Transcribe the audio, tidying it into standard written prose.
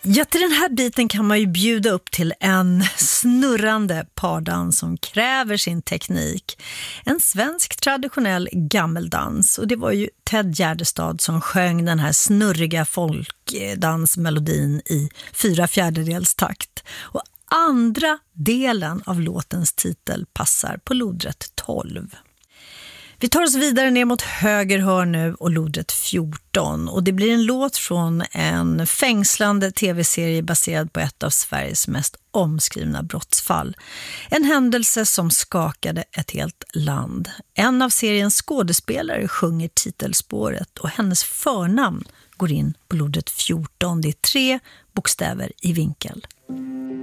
Ja, till den här biten kan man ju bjuda upp till en snurrande pardans som kräver sin teknik. En svensk traditionell gammeldans, och det var ju Ted Gärdestad som sjöng den här snurriga folkdansmelodin i 4/4 takt. Och andra delen av låtens titel passar på lodrätt 12. Vi tar oss vidare ner mot höger hörn nu och lodrätt 14, och det blir en låt från en fängslande tv-serie baserad på ett av Sveriges mest omskrivna brottsfall. En händelse som skakade ett helt land. En av seriens skådespelare sjunger titelspåret och hennes förnamn går in på lodrätt 14. Det är 3 bokstäver i vinkel.